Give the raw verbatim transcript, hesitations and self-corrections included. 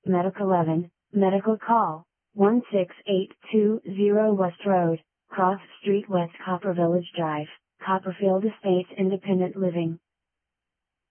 Medic eleven, Medical Call, one six eight two zero West Road, Cross Street West Copper Village Drive, Copperfield Estates Independent Living.